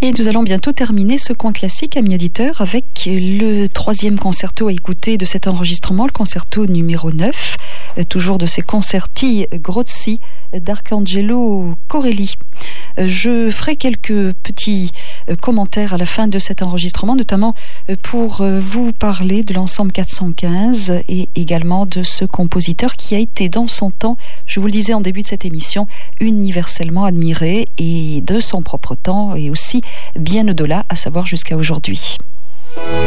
Et nous allons bientôt terminer ce coin classique, amis auditeurs, avec le 3e concerto à écouter de cet enregistrement, le concerto numéro 9, toujours de ces concerti Grozzi d'Arcangelo Corelli. Je ferai quelques petits commentaires à la fin de cet enregistrement, notamment pour vous parler de l'ensemble 415 et également de ce compositeur qui a été dans son temps, je vous le disais en début de cette émission, universellement admiré, et de son propre temps et aussi bien au-delà, à savoir jusqu'à aujourd'hui.